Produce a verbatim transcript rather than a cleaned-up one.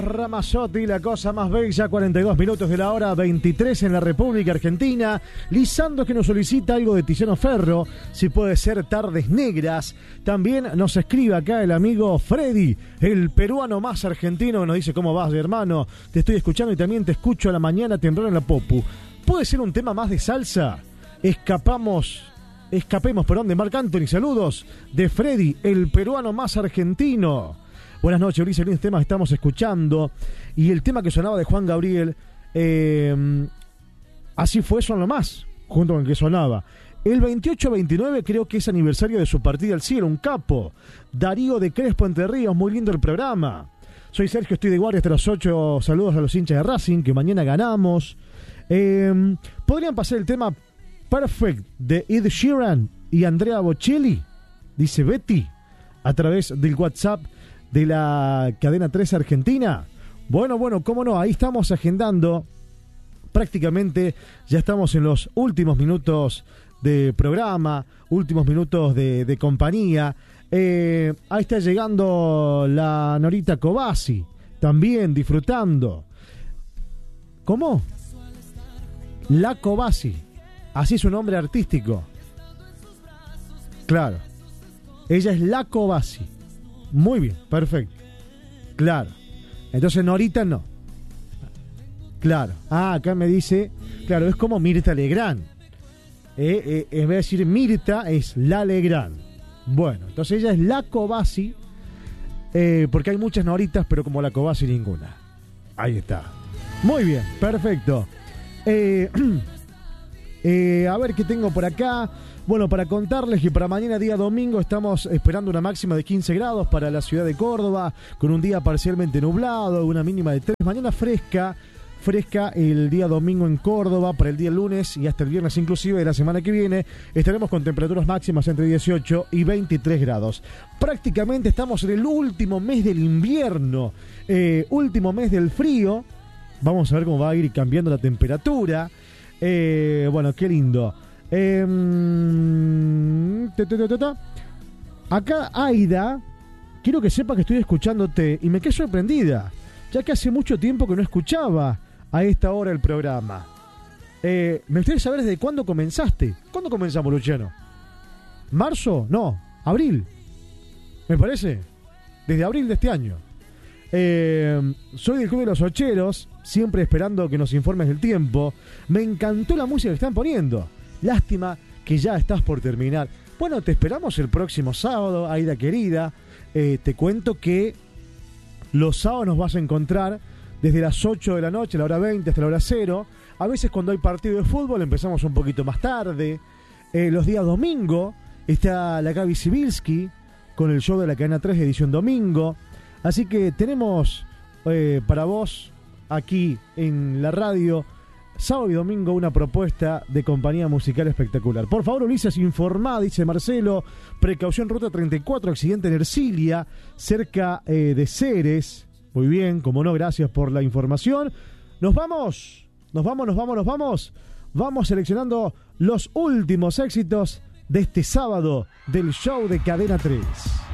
Eros Ramazzotti, la cosa más bella, cuarenta y dos minutos de la hora, veintitrés en la República Argentina. Lisandro, que nos solicita algo de Tiziano Ferro, si puede ser Tardes Negras. También nos escribe acá el amigo Freddy, el peruano más argentino, que nos dice: ¿cómo vas, hermano? Te estoy escuchando y también te escucho a la mañana temprano en la Popu. ¿Puede ser un tema más de salsa? Escapamos... Escapemos, perdón, de Marc Anthony. Saludos de Freddy, el peruano más argentino. Buenas noches, Ulises. Lindos temas estamos escuchando. Y el tema que sonaba de Juan Gabriel, eh, así fue, son lo más, junto con el que sonaba. El veintiocho veintinueve creo que es aniversario de su partida al cielo, un capo. Darío de Crespo, Entre Ríos, muy lindo el programa. Soy Sergio, estoy de guardia hasta las ocho. Saludos a los hinchas de Racing, que mañana ganamos. Eh, ¿Podrían pasar el tema Perfect de Ed Sheeran y Andrea Bocelli? Dice Betty, a través del WhatsApp de la cadena tres Argentina. Bueno, bueno, cómo no, ahí estamos agendando. Prácticamente ya estamos en los últimos minutos de programa, últimos minutos de, de compañía. Eh, ahí está llegando la Norita Cobasi, también disfrutando. ¿Cómo? La Cobasi, así es su nombre artístico. Claro, ella es la Cobasi. Muy bien, perfecto. Claro. Entonces Norita no. Claro. Ah, acá me dice, claro, es como Mirta Legrand. Eh, eh, en vez de decir Mirta, es la Legrand. Bueno, entonces ella es la Cobasi, eh, porque hay muchas Noritas, pero como la Cobasi ninguna. Ahí está. Muy bien, perfecto. Eh, eh, a ver qué tengo por acá. Bueno, para contarles que para mañana, día domingo, estamos esperando una máxima de quince grados para la ciudad de Córdoba, con un día parcialmente nublado, una mínima de tres. Mañana fresca, fresca el día domingo en Córdoba. Para el día lunes y hasta el viernes inclusive de la semana que viene, estaremos con temperaturas máximas entre dieciocho y veintitrés grados. Prácticamente estamos en el último mes del invierno, eh, último mes del frío. Vamos a ver cómo va a ir cambiando la temperatura. Eh, bueno, qué lindo. Eh, ta, ta, ta, ta. Acá Aida, quiero que sepa que estoy escuchándote y me quedé sorprendida, ya que hace mucho tiempo que no escuchaba a esta hora el programa. Eh, me gustaría saber desde cuándo comenzaste. ¿Cuándo comenzamos, Luciano? ¿Marzo? No, abril. ¿Me parece? Desde abril de este año. Eh, soy del Club de los Ocheros, siempre esperando que nos informes del tiempo. Me encantó la música que están poniendo. Lástima que ya estás por terminar. Bueno, te esperamos el próximo sábado, Aida querida. Eh, te cuento que los sábados nos vas a encontrar desde las ocho de la noche, la hora veinte, hasta la hora cero. A veces cuando hay partido de fútbol empezamos un poquito más tarde. Eh, los días domingo está la Gaby Sibilski con el show de la cadena tres, edición domingo. Así que tenemos eh, para vos aquí en la radio, sábado y domingo, una propuesta de compañía musical espectacular. Por favor, Ulises, informá, dice Marcelo. Precaución, ruta treinta y cuatro, accidente en Ercilia, cerca eh, de Ceres. Muy bien, como no, gracias por la información. Nos vamos, nos vamos, nos vamos, nos vamos. Vamos seleccionando los últimos éxitos de este sábado del show de Cadena tres.